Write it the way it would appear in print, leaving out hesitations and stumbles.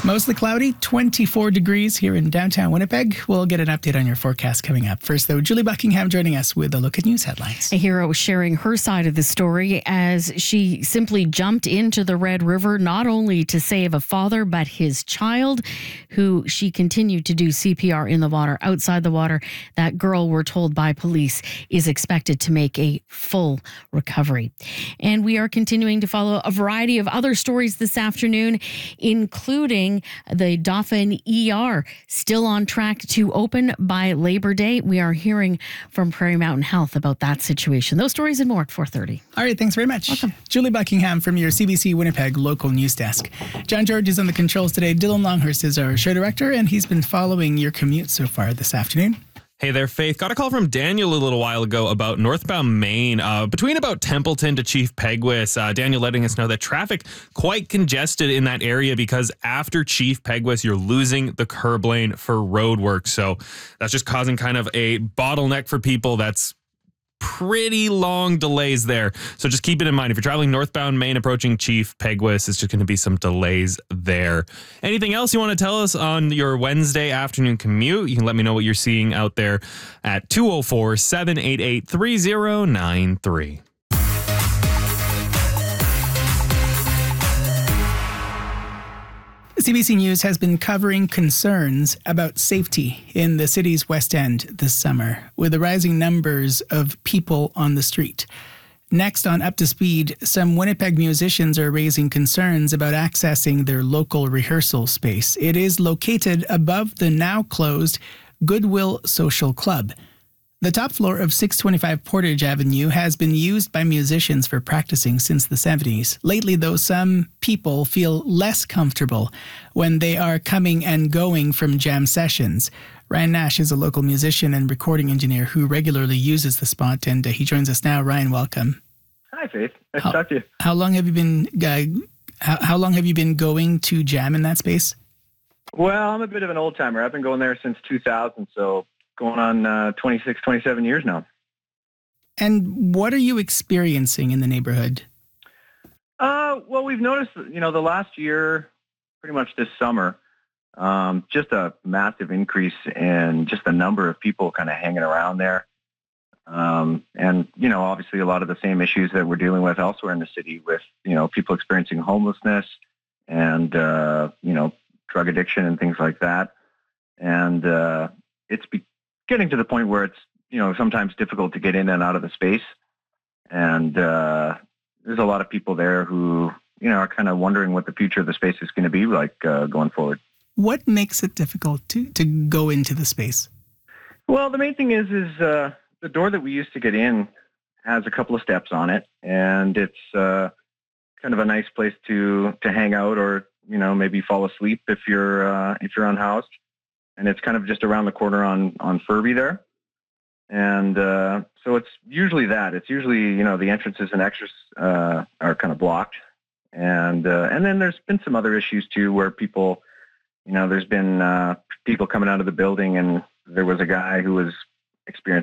Mostly cloudy, 24 degrees here in downtown Winnipeg. We'll get an update on your forecast coming up. First, though, Julie Buckingham joining us with a look at news headlines. A hero sharing her side of the story as she simply jumped into the Red River, not only to save a father, but his child, who she continued to do CPR in the water, outside the water. That girl, we're told by police, is expected to make a full recovery. And we are continuing to follow a variety of other stories this afternoon, including the Dauphin ER still on track to open by Labor Day. We are hearing from Prairie Mountain Health about that situation. Those stories and more at 4:30. All right, thanks very much. Welcome. Julie Buckingham from your CBC Winnipeg local news desk. John George is on the controls today. Dylan Longhurst is our show director, and he's been following your commute so far this afternoon. Hey there, Faith. Got a call from Daniel a little while ago about northbound Maine, between about Templeton to Chief Peguis. Daniel letting us know that traffic quite congested in that area because after Chief Peguis, you're losing the curb lane for road work. So that's just causing kind of a bottleneck for people. That's pretty long delays there. So just keep it in mind. If you're traveling northbound Maine approaching Chief Peguis, it's just going to be some delays there. Anything else you want to tell us on your Wednesday afternoon commute? You can let me know what you're seeing out there at 204-788-3093. CBC News has been covering concerns about safety in the city's West End this summer, with the rising numbers of people on the street. Next on Up to Speed, some Winnipeg musicians are raising concerns about accessing their local rehearsal space. It is located above the now closed Goodwill Social Club. The top floor of 625 Portage Avenue has been used by musicians for practicing since the 70s. Lately, though, some people feel less comfortable when they are coming and going from jam sessions. Ryan Nash is a local musician and recording engineer who regularly uses the spot, and he joins us now. Ryan, welcome. Hi, Faith. Nice to talk to you. How long have you been going to jam in that space? Well, I'm a bit of an old timer. I've been going there since 2000, so going on 26, 27 years now. And what are you experiencing in the neighborhood? Well, we've noticed, the last year, pretty much this summer, just a massive increase in just the number of people kind of hanging around there. And, obviously a lot of the same issues that we're dealing with elsewhere in the city with, people experiencing homelessness and, drug addiction and things like that. And it's getting to the point where it's, sometimes difficult to get in and out of the space. And there's a lot of people there who, are kind of wondering what the future of the space is going to be like going forward. What makes it difficult to go into the space? Well, the main thing is the door that we used to get in has a couple of steps on it, and it's kind of a nice place to hang out or, maybe fall asleep if you're unhoused. And it's kind of just around the corner on Furby there. And so it's usually that. It's usually, the entrances and exits are kind of blocked. And then there's been some other issues, too, where people, there's been people coming out of the building, and there was a guy who was experiencing